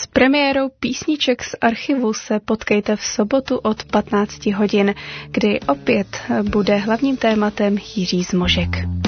S premiérou písniček z archivu se potkejte v sobotu od 15 hodin, kdy opět bude hlavním tématem Jiří Zmožek.